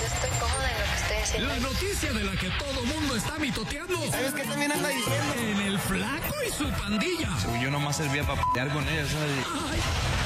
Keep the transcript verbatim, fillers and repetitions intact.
estoy cómoda en lo que estoy haciendo. La noticia de la que todo mundo está mitoteando. ¿Sabes qué también anda diciendo? En el flaco y su pandilla. Según yo nomás servía para pelear con ella, ¿sabes? Ay.